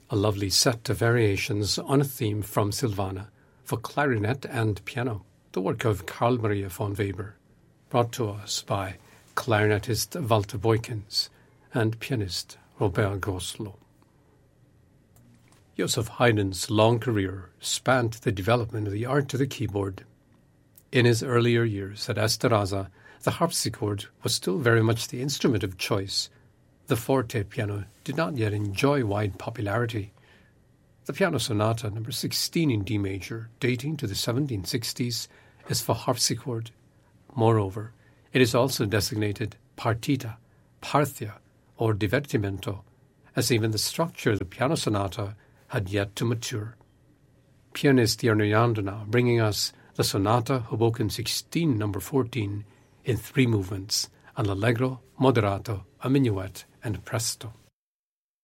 a lovely set of variations on a theme from Silvana for clarinet and piano, the work of Carl Maria von Weber, brought to us by clarinetist Walter Boykins and pianist Robert Groslow. Joseph Haydn's long career spanned the development of the art of the keyboard. In his earlier years at Esterházy, the harpsichord was still very much the instrument of choice. The forte piano did not yet enjoy wide popularity. The Piano Sonata No. 16 in D major, dating to the 1760s, is for harpsichord. Moreover, it is also designated partita, parthia, or divertimento, as even the structure of the piano sonata had yet to mature. Pianist Jerno Jandona bringing us the Sonata Hoboken 16 No. 14 in 3 movements, an allegro, moderato, a minuet, and presto.